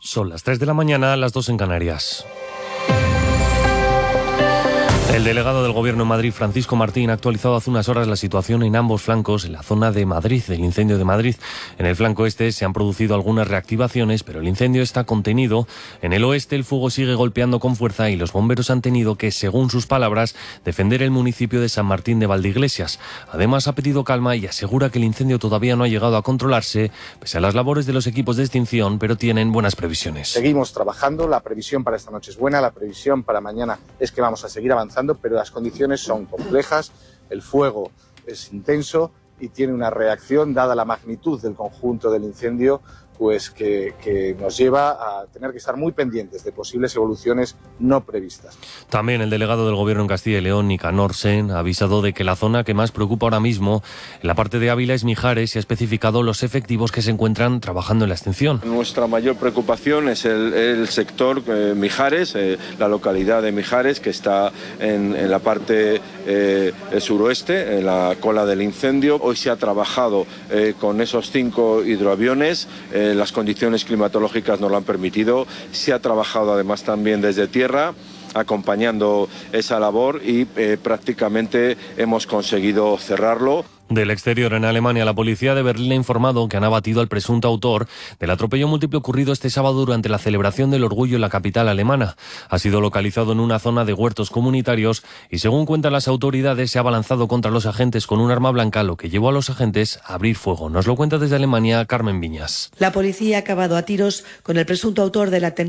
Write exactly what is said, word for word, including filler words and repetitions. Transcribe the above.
Son las tres de la mañana, las dos en Canarias. El delegado del Gobierno en Madrid, Francisco Martín, ha actualizado hace unas horas la situación en ambos flancos, en la zona de Madrid, del incendio de Madrid. En el flanco este se han producido algunas reactivaciones, pero el incendio está contenido. En el oeste el fuego sigue golpeando con fuerza y los bomberos han tenido que, según sus palabras, defender el municipio de San Martín de Valdeiglesias. Además, ha pedido calma y asegura que el incendio todavía no ha llegado a controlarse, pese a las labores de los equipos de extinción, pero tienen buenas previsiones. Seguimos trabajando, la previsión para esta noche es buena, la previsión para mañana es que vamos a seguir avanzando, pero las condiciones son complejas, el fuego es intenso y tiene una reacción, dada la magnitud del conjunto del incendio, pues que, que nos lleva a tener que estar muy pendientes de posibles evoluciones no previstas. También el delegado del Gobierno en Castilla y León, Nicanor Sen, ha avisado de que la zona que más preocupa ahora mismo en la parte de Ávila es Mijares y ha especificado los efectivos que se encuentran trabajando en la extinción. Nuestra mayor preocupación es el, el sector eh, Mijares, eh, la localidad de Mijares, que está en, en la parte eh, suroeste, en la cola del incendio. Hoy se ha trabajado eh, con esos cinco hidroaviones. Eh, Las condiciones climatológicas nos lo han permitido. Se ha trabajado además también desde tierra, acompañando esa labor y eh, prácticamente hemos conseguido cerrarlo. Del exterior, en Alemania, la policía de Berlín ha informado que han abatido al presunto autor del atropello múltiple ocurrido este sábado durante la celebración del orgullo en la capital alemana. Ha sido localizado en una zona de huertos comunitarios y, según cuentan las autoridades, se ha abalanzado contra los agentes con un arma blanca, lo que llevó a los agentes a abrir fuego. Nos lo cuenta desde Alemania Carmen Viñas. La policía ha acabado a tiros con el presunto autor del atentado